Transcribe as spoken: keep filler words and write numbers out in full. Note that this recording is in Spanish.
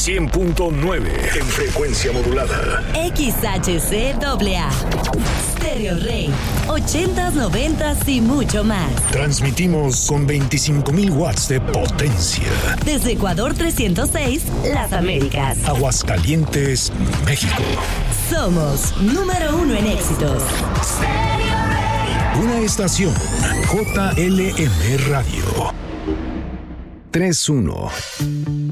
cien punto nueve en frecuencia modulada. X H C A A. Stereo Rey. ochentas, noventas y mucho más. Transmitimos con veinticinco mil watts de potencia. Desde Ecuador trescientos seis, Las Américas. Aguascalientes, México. Somos número uno en éxitos. Stereo Rey. Una estación J L M Radio. tres uno.